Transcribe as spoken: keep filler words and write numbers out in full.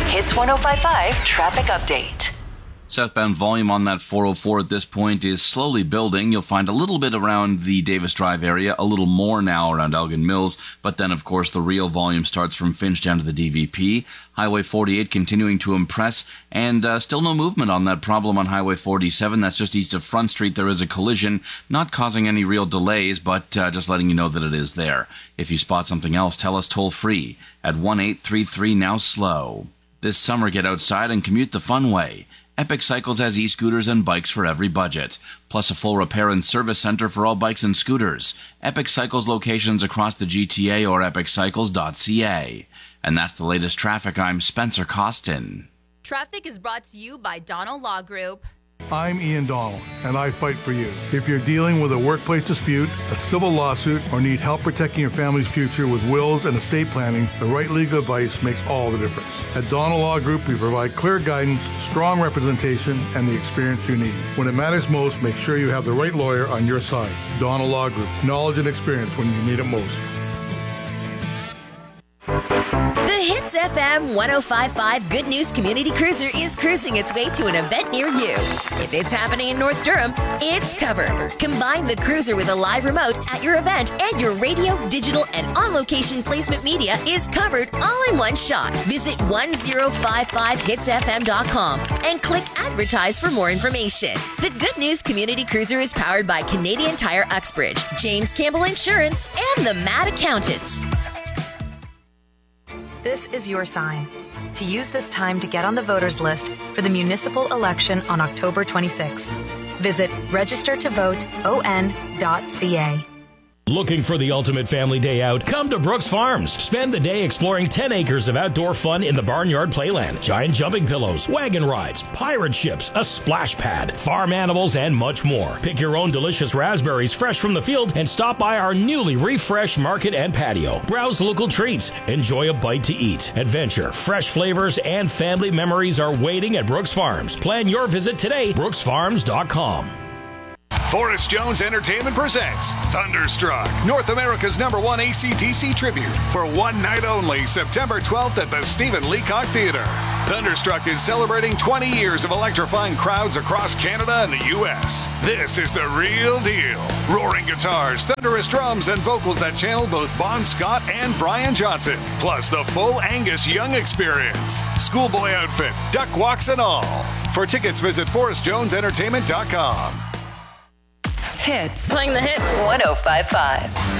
Hits one oh five point five traffic update. Southbound volume on that four oh four at this point is slowly building. You'll find a little bit around the Davis Drive area, a little more now around Elgin Mills, but then, of course, the real volume starts from Finch down to the D V P. Highway forty-eight continuing to impress, and uh, still no movement on that problem on Highway forty-seven. That's just east of Front Street. There is a collision, not causing any real delays, but uh, just letting you know that it is there. If you spot something else, tell us toll-free at one eight three three now slow. This summer, get outside and commute the fun way. Epic Cycles has e-scooters and bikes for every budget, plus a full repair and service center for all bikes and scooters. Epic Cycles locations across the G T A or epic cycles dot c a. And that's the latest traffic. I'm Spencer Costin. Traffic is brought to you by Donald Law Group. I'm Ian Donald, and I fight for you. If you're dealing with a workplace dispute, a civil lawsuit, or need help protecting your family's future with wills and estate planning, the right legal advice makes all the difference. At Donald Law Group, we provide clear guidance, strong representation, and the experience you need. When it matters most, make sure you have the right lawyer on your side. Donald Law Group, knowledge and experience when you need it most. The Hits F M one oh five point five Good News Community Cruiser is cruising its way to an event near you. If it's happening in North Durham, it's covered. Combine the cruiser with a live remote at your event, and your radio, digital, and on-location placement media is covered all in one shot. Visit one oh five five hits f m dot com and click Advertise for more information. The Good News Community Cruiser is powered by Canadian Tire Uxbridge, James Campbell Insurance, and the Mad Accountant. This is your sign to use this time to get on the voters list for the municipal election on October twenty-sixth. Visit register to vote o n dot c a. Looking for the ultimate family day out? Come to Brooks Farms. Spend the day exploring ten acres of outdoor fun in the barnyard playland. Giant jumping pillows, wagon rides, pirate ships, a splash pad, farm animals, and much more. Pick your own delicious raspberries fresh from the field and stop by our newly refreshed market and patio. Browse local treats. Enjoy a bite to eat. Adventure, fresh flavors, and family memories are waiting at Brooks Farms. Plan your visit today. brooks farms dot com. Forrest Jones Entertainment presents Thunderstruck, North America's number one A C D C tribute, for one night only, September twelfth at the Stephen Leacock Theatre. Thunderstruck is celebrating twenty years of electrifying crowds across Canada and the U S. This is the real deal. Roaring guitars, thunderous drums, and vocals that channel both Bon Scott and Brian Johnson, plus the full Angus Young experience. Schoolboy outfit, duck walks and all. For tickets, visit forrest jones entertainment dot com. Hits. Playing the hits. one oh five point five.